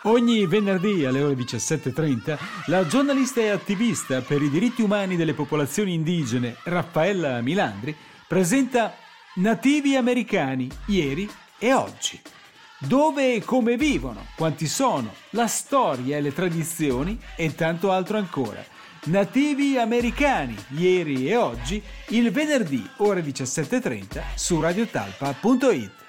Ogni venerdì alle ore 17:30 la giornalista e attivista per i diritti umani delle popolazioni indigene Raffaella Milandri presenta Nativi americani, ieri e oggi. Dove e come vivono, quanti sono, la storia e le tradizioni e tanto altro ancora. Nativi americani, ieri e oggi, il venerdì ore 17:30 su radiotalpa.it.